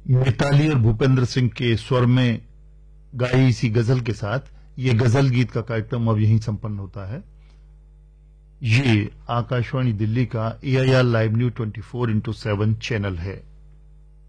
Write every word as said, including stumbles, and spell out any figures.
मिताली और भूपेंद्र सिंह के स्वर में गाई इसी गजल के साथ ये गजल गीत का कार्यक्रम अब यहीं संपन्न होता है। ये आकाशवाणी दिल्ली का ए I R live news twenty four into seven channel है।